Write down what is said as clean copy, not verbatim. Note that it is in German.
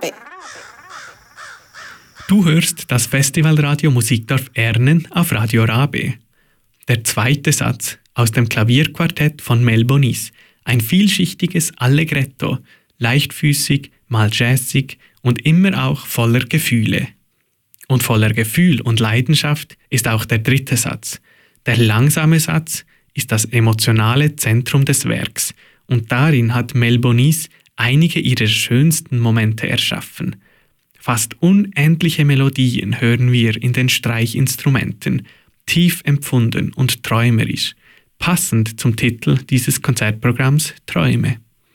Du hörst das Festivalradio Musikdorf Ernen auf Radio Rabe. Der zweite Satz aus dem Klavierquartett von Mel Bonis, ein vielschichtiges Allegretto, leichtfüßig, mal jazzig und immer auch voller Gefühle. Und voller Gefühl und Leidenschaft ist auch der dritte Satz. Der langsame Satz ist das emotionale Zentrum des Werks und darin hat Mel Bonis einige ihrer schönsten Momente erschaffen. Fast unendliche Melodien hören wir in den Streichinstrumenten, tief empfunden und träumerisch, passend zum Titel dieses Konzertprogramms Träume.